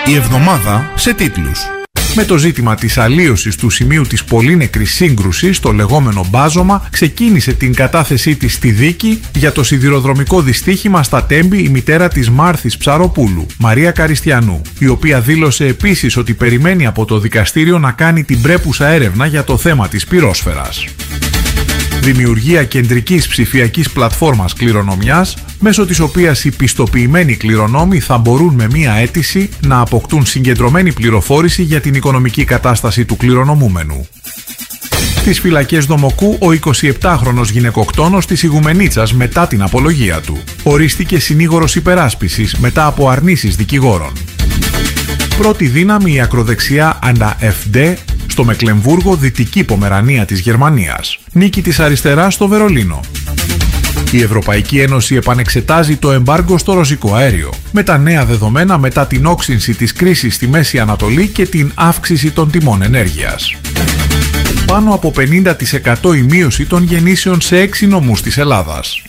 Η εβδομάδα σε τίτλους. Με το ζήτημα της αλλίωσης του σημείου της πολύ νεκρής σύγκρουσης, το λεγόμενο μπάζωμα, ξεκίνησε την κατάθεσή της στη δίκη για το σιδηροδρομικό δυστύχημα στα Τέμπη η μητέρα της Μάρθης Ψαροπούλου, Μαρία Καριστιανού, η οποία δήλωσε επίσης ότι περιμένει από το δικαστήριο να κάνει την πρέπουσα έρευνα για το θέμα της πυρόσφαιρας. Δημιουργία κεντρικής ψηφιακής πλατφόρμας κληρονομιάς, μέσω της οποίας οι πιστοποιημένοι κληρονόμοι θα μπορούν με μία αίτηση να αποκτούν συγκεντρωμένη πληροφόρηση για την οικονομική κατάσταση του κληρονομούμενου. Στις φυλακές Δομοκού, ο 27χρονος γυναικοκτόνος της Ιγουμενίτσας μετά την απολογία του. Ορίστηκε συνήγορος υπεράσπισης μετά από αρνήσεις δικηγόρων. Πρώτη δύναμη η ακροδεξιά AfD στο Μεκλεμβούργο, Δυτική Πομερανία της Γερμανίας. Νίκη της αριστεράς στο Βερολίνο. Η Ευρωπαϊκή Ένωση επανεξετάζει το εμπάργκο στο ρωσικό αέριο, με τα νέα δεδομένα μετά την όξυνση της κρίσης στη Μέση Ανατολή και την αύξηση των τιμών ενέργειας. Πάνω από 50% η μείωση των γεννήσεων σε 6 νομούς της Ελλάδας.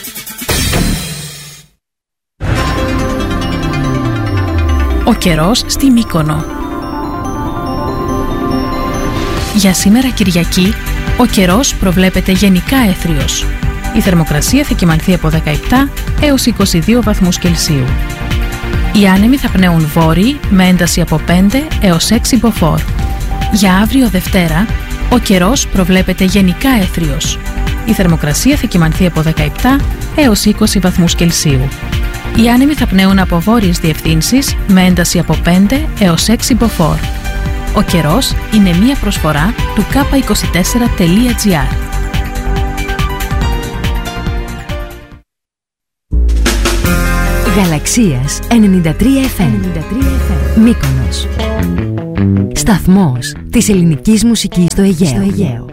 Ο καιρός στη Μύκονο. Για σήμερα Κυριακή, ο καιρός προβλέπεται γενικά έθριος. Η θερμοκρασία θα κυμανθεί από 17 έως 22 βαθμούς Κελσίου. Οι άνεμοι θα πνέουν βόρειοι με ένταση από 5 έως 6 μποφόρ. Για αύριο Δευτέρα, ο καιρός προβλέπεται γενικά έθριος. Η θερμοκρασία θα κυμανθεί από 17 έως 20 βαθμούς Κελσίου. Οι άνεμοι θα πνέουν από βόρειες διευθύνσεις με ένταση από 5 έως 6 μποφόρ. Ο καιρός είναι μία προσφορά του k24.gr. Γαλαξίας 93 FM. Μύκονος. Σταθμός της ελληνικής μουσικής στο Αιγαίο.